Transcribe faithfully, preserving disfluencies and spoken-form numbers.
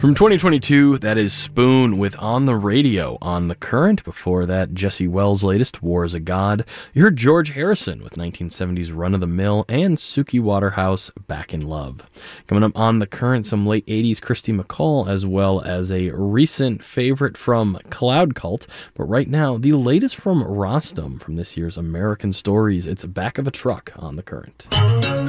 From twenty twenty-two, that is Spoon with On the Radio on The Current. Before that, Jesse Wells' latest, War is a God. You heard George Harrison with nineteen seventies Run of the Mill and Suki Waterhouse, Back in Love. Coming up on The Current, some late eighties Christy McCall, as well as a recent favorite from Cloud Cult. But right now, the latest from Rostam from this year's American Stories. It's Back of a Truck on The Current.